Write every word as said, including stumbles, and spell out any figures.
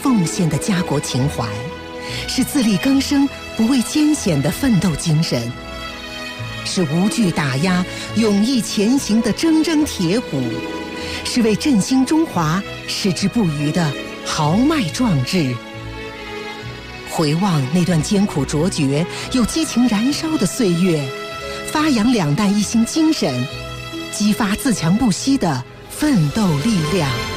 奉献的家国情怀，是自力更生、不畏艰险的奋斗精神，是无惧打压、勇毅前行的铮铮铁骨，是为振兴中华矢志不渝的豪迈壮志。回望那段艰苦卓绝又激情燃烧的岁月，发扬两弹一星精神，激发自强不息的奋斗力量。